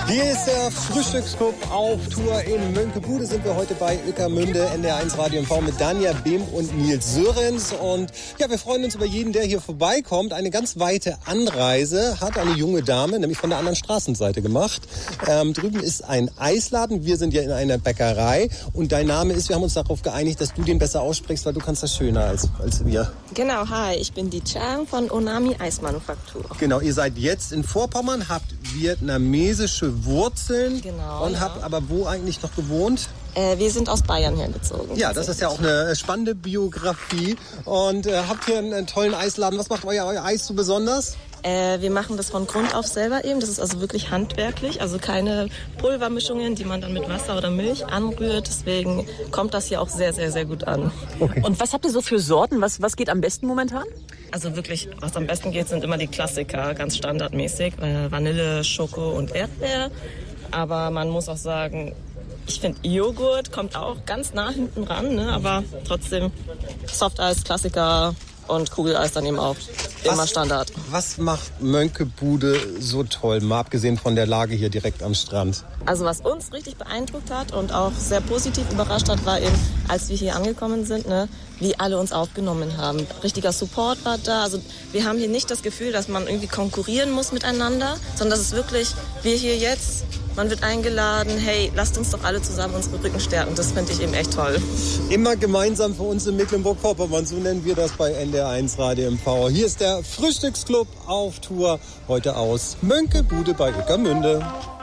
Hier ist der Frühstücksclub auf Tour in Mönckebude. Sind wir heute bei Ueckermünde, NDR1 Radio MV mit Danja Behm und Nils Sörens. Und ja, wir freuen uns über jeden, der hier vorbeikommt. Eine ganz weite Anreise hat eine junge Dame, nämlich von der anderen Straßenseite gemacht. Drüben ist ein Eisladen. Wir sind ja in einer Bäckerei. Und dein Name ist, wir haben uns darauf geeinigt, dass du den besser aussprichst, weil du kannst das schöner als wir. Genau, hi, ich bin die Chang von Onami Eismanufaktur. Genau, ihr seid jetzt in Vorpommern, habt vietnamesische Wurzeln. Genau, und habt aber wo eigentlich noch gewohnt? Wir sind aus Bayern hergezogen. Ja, das ist ja auch eine spannende Biografie. Und habt hier einen tollen Eisladen. Was macht euer Eis so besonders? Wir machen das von Grund auf selber eben. Das ist also wirklich handwerklich. Also keine Pulvermischungen, die man dann mit Wasser oder Milch anrührt. Deswegen kommt das hier auch sehr, sehr, sehr gut an. Okay. Und was habt ihr so für Sorten? Was geht am besten momentan? Also wirklich, was am besten geht, sind immer die Klassiker, ganz standardmäßig. Vanille, Schoko und Erdbeer. Aber man muss auch sagen, ich finde Joghurt kommt auch ganz nah hinten ran, ne? Aber trotzdem Softeis, Klassiker und Kugeleis dann eben auch immer Standard. Was macht Mönckebude so toll, mal abgesehen von der Lage hier direkt am Strand? Also was uns richtig beeindruckt hat und auch sehr positiv überrascht hat, war eben, als wir hier angekommen sind, ne, wie alle uns aufgenommen haben. Richtiger Support war da. Also wir haben hier nicht das Gefühl, dass man irgendwie konkurrieren muss miteinander, sondern das ist wirklich, wir hier jetzt, man wird eingeladen, hey, lasst uns doch alle zusammen unsere Rücken stärken. Das finde ich eben echt toll. Immer gemeinsam für uns in Mecklenburg-Vorpommern, so nennen wir das bei NDR1 Radio MV. Hier ist der Frühstücksclub auf Tour, heute aus Mönckebude bei Ueckermünde.